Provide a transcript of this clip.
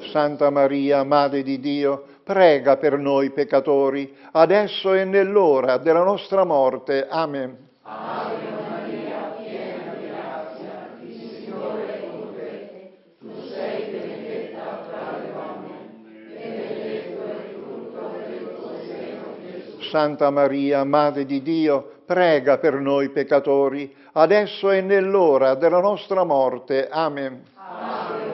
Santa Maria, Madre di Dio, prega per noi peccatori, adesso e nell'ora della nostra morte. Amen. Ave Maria, piena di grazia, il Signore è con te. Tu sei benedetta tra le donne, e benedetto è il frutto del tuo seno, Gesù. Santa Maria, Madre di Dio, prega per noi peccatori, adesso e nell'ora della nostra morte. Amen.